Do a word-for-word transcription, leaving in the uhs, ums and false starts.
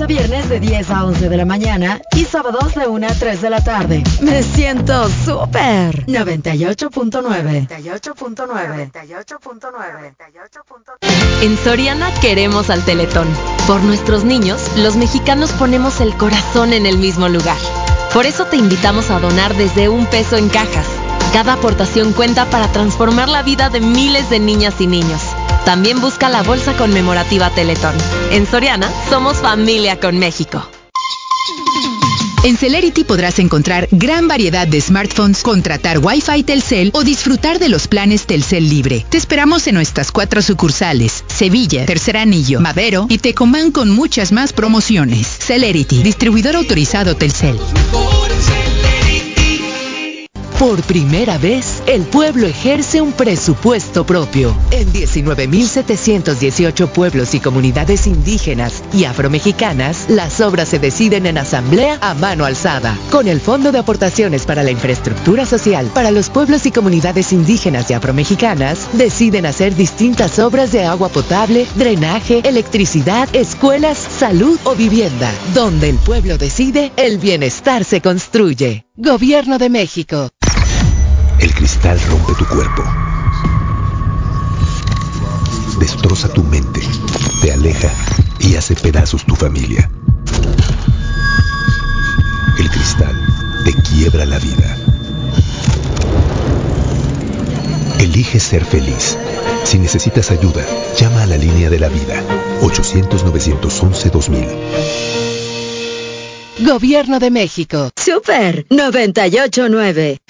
a viernes de diez a once de la mañana y sábados de una a tres de la tarde. Me siento súper. noventa y ocho punto nueve. noventa y ocho punto nueve. noventa y ocho punto nueve. En Soriana queremos al Teletón. Por nuestros niños, los mexicanos ponemos el corazón en el mismo lugar. Por eso te invitamos a donar desde un peso en cajas. Cada aportación cuenta para transformar la vida de miles de niñas y niños. También busca la bolsa conmemorativa Teletón. En Soriana, somos familia con México. En Celerity podrás encontrar gran variedad de smartphones, contratar Wi-Fi Telcel o disfrutar de los planes Telcel Libre. Te esperamos en nuestras cuatro sucursales: Sevilla, Tercer Anillo, Madero y Tecomán, con muchas más promociones. Celerity, distribuidor autorizado Telcel. Por primera vez, el pueblo ejerce un presupuesto propio. En diecinueve mil setecientos dieciocho pueblos y comunidades indígenas y afromexicanas, las obras se deciden en asamblea a mano alzada. Con el Fondo de Aportaciones para la Infraestructura Social para los pueblos y comunidades indígenas y afromexicanas, deciden hacer distintas obras de agua potable, drenaje, electricidad, escuelas, salud o vivienda. Donde el pueblo decide, el bienestar se construye. Gobierno de México. El cristal rompe tu cuerpo, destroza tu mente, te aleja y hace pedazos tu familia. El cristal te quiebra la vida. Elige ser feliz. Si necesitas ayuda, llama a la línea de la vida, ochocientos, novecientos once, dos mil. Gobierno de México. Super noventa y ocho punto nueve.